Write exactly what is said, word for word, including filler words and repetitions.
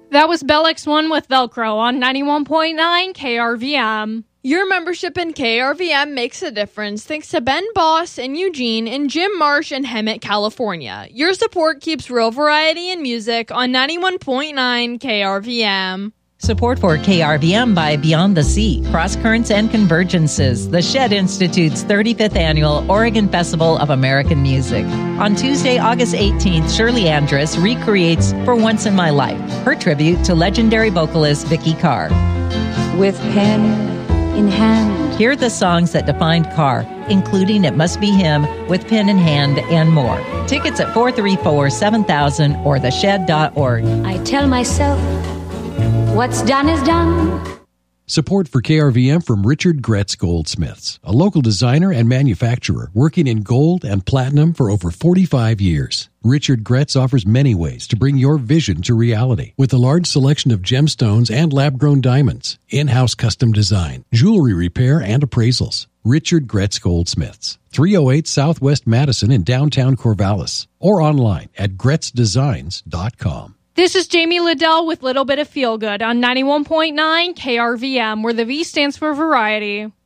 That was Bell X one with Velcro on ninety-one point nine K R V M. Your membership in K R V M makes a difference thanks to Ben Boss in Eugene and Jim Marsh in Hemet, California. Your support keeps real variety in music on ninety-one point nine K R V M. Support for K R V M by Beyond the Sea, Cross Currents and Convergences, the Shed Institute's thirty-fifth Annual Oregon Festival of American Music. On Tuesday, August eighteenth, Shirley Andrus recreates For Once in My Life, her tribute to legendary vocalist Vicky Carr. With pen in hand. Hear the songs that defined Carr, including It Must Be Him, With Pen in Hand, and more. Tickets at four three four, seven thousand or the shed dot org. I tell myself, what's done is done. Support for K R V M from Richard Gretz Goldsmiths, a local designer and manufacturer working in gold and platinum for over forty-five years. Richard Gretz offers many ways to bring your vision to reality with a large selection of gemstones and lab-grown diamonds, in-house custom design, jewelry repair, and appraisals. Richard Gretz Goldsmiths, three oh eight Southwest Madison in downtown Corvallis, or online at gretz designs dot com. This is Jamie Liddell with Little Bit of Feel Good on ninety-one point nine K R V M, where the V stands for variety.